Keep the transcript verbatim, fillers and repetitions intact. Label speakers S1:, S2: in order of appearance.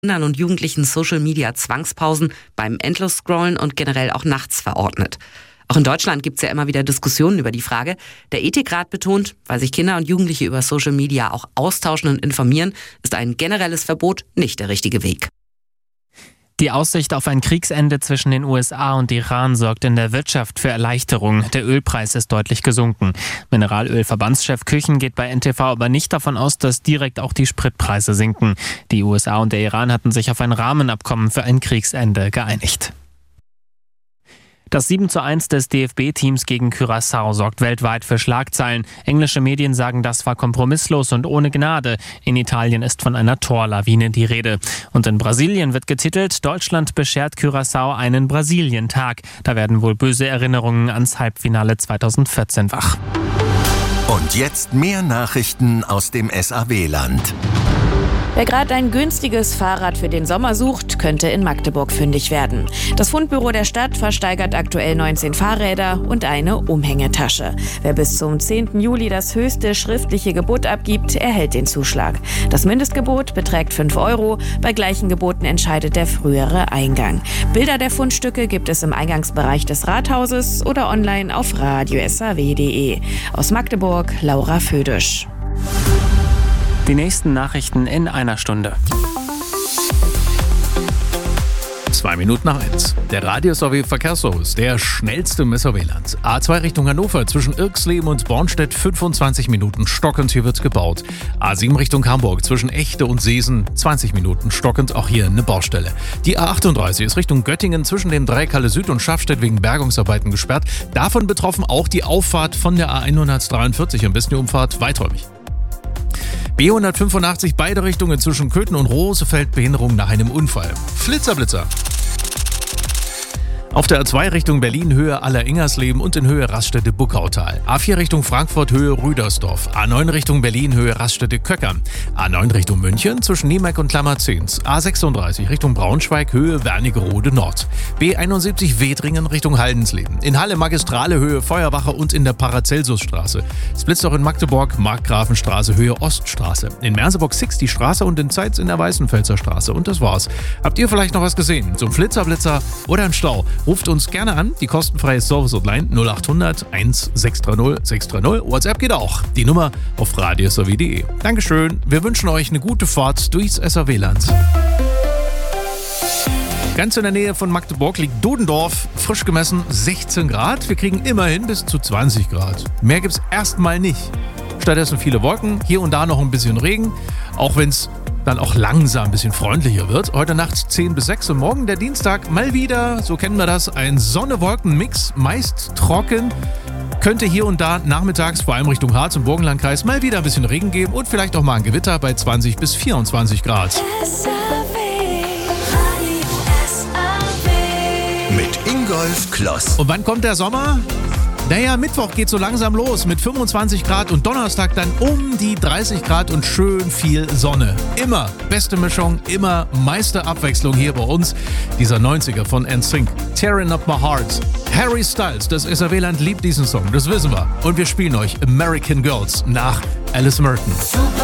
S1: Kindern und Jugendlichen Social-Media-Zwangspausen beim Endlos-Scrollen und generell auch nachts verordnet. Auch in Deutschland gibt es ja immer wieder Diskussionen über die Frage. Der Ethikrat betont, weil sich Kinder und Jugendliche über Social Media auch austauschen und informieren, ist ein generelles Verbot nicht der richtige Weg.
S2: Die Aussicht auf ein Kriegsende zwischen den U S A und Iran sorgt in der Wirtschaft für Erleichterung. Der Ölpreis ist deutlich gesunken. Mineralölverbandschef Küchen geht bei N T V aber nicht davon aus, dass direkt auch die Spritpreise sinken. Die U S A und der Iran hatten sich auf ein Rahmenabkommen für ein Kriegsende geeinigt. Das sieben zu eins des D F B-Teams gegen Curaçao sorgt weltweit für Schlagzeilen. Englische Medien sagen, das war kompromisslos und ohne Gnade. In Italien ist von einer Torlawine die Rede. Und in Brasilien wird getitelt, Deutschland beschert Curaçao einen Brasilientag. Da werden wohl böse Erinnerungen ans Halbfinale zweitausendvierzehn wach.
S3: Und jetzt mehr Nachrichten aus dem S A W-Land.
S4: Wer gerade ein günstiges Fahrrad für den Sommer sucht, könnte in Magdeburg fündig werden. Das Fundbüro der Stadt versteigert aktuell neunzehn Fahrräder und eine Umhängetasche. Wer bis zum zehnten Juli das höchste schriftliche Gebot abgibt, erhält den Zuschlag. Das Mindestgebot beträgt fünf Euro. Bei gleichen Geboten entscheidet der frühere Eingang. Bilder der Fundstücke gibt es im Eingangsbereich des Rathauses oder online auf radio s a w punkt d e. Aus Magdeburg, Laura Födisch.
S2: Die nächsten Nachrichten in einer Stunde.
S5: Zwei Minuten nach eins. Der Radio-S A W-Verkehrsservice, der schnellste im S A W-Land. A zwei Richtung Hannover zwischen Irxleben und Bornstedt fünfundzwanzig Minuten stockend, hier wird gebaut. A sieben Richtung Hamburg zwischen Echte und Seesen zwanzig Minuten stockend, auch hier eine Baustelle. Die A achtunddreißig ist Richtung Göttingen zwischen dem Dreieck Halle Süd und Schaffstedt wegen Bergungsarbeiten gesperrt. Davon betroffen auch die Auffahrt von der A hundertdreiundvierzig, am besten die Umfahrt weiträumig. B hundertfünfundachtzig beide Richtungen zwischen Köthen und Rosefeld, Behinderung nach einem Unfall. Flitzerblitzer. Auf der A zwei Richtung Berlin Höhe Aller-Ingersleben und in Höhe Raststätte-Buckautal. A vier Richtung Frankfurt Höhe Rüdersdorf. A neun Richtung Berlin Höhe Raststätte-Köckern. A neun Richtung München zwischen Niemeck und Klammerzehns. A sechsunddreißig Richtung Braunschweig Höhe Wernigerode Nord. B einundsiebzig Wedringen Richtung Haldensleben. In Halle Magistrale Höhe Feuerwache und in der Paracelsusstraße. Es blitzt auch in Magdeburg Markgrafenstraße Höhe Oststraße. In Merseburg Six die Straße und in Zeitz in der Weißenfelser Straße. Und das war's. Habt ihr vielleicht noch was gesehen? So ein Flitzerblitzer oder ein Stau? Ruft uns gerne an, die kostenfreie Service-Hotline null achthundert eins sechs drei null sechs drei null. WhatsApp geht auch. Die Nummer auf radio s a w punkt d e. Dankeschön, wir wünschen euch eine gute Fahrt durchs S A W-Land. Ganz in der Nähe von Magdeburg liegt Dodendorf, frisch gemessen sechzehn Grad. Wir kriegen immerhin bis zu zwanzig Grad. Mehr gibt's erstmal nicht. Stattdessen viele Wolken, hier und da noch ein bisschen Regen, auch wenn es dann auch langsam ein bisschen freundlicher wird. Heute Nacht zehn bis sechs und morgen der Dienstag mal wieder, so kennen wir das, ein Sonne-Wolken-Mix, meist trocken. Könnte hier und da nachmittags, vor allem Richtung Harz und Burgenlandkreis, mal wieder ein bisschen Regen geben und vielleicht auch mal ein Gewitter bei zwanzig bis vierundzwanzig Grad.
S3: Mit Ingolf Kloss.
S5: Und wann kommt der Sommer? Naja, Mittwoch geht so langsam los mit fünfundzwanzig Grad und Donnerstag dann um die dreißig Grad und schön viel Sonne. Immer beste Mischung, immer meiste Abwechslung hier bei uns. Dieser neunziger von N Sync, Tearing Up My Heart. Harry Styles, das S A W-Land liebt diesen Song, das wissen wir. Und wir spielen euch American Girls nach Alice Merton.